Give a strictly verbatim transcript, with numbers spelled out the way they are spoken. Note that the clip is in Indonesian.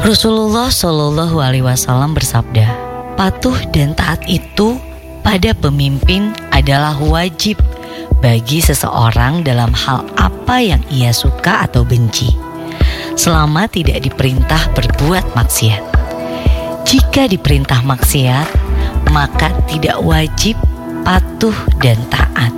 Rasulullah Shallallahu Alaihi Wasallam bersabda, patuh dan taat itu pada pemimpin adalah wajib bagi seseorang dalam hal apa yang ia suka atau benci, selama tidak diperintah berbuat maksiat. Jika diperintah maksiat, maka tidak wajib patuh dan taat.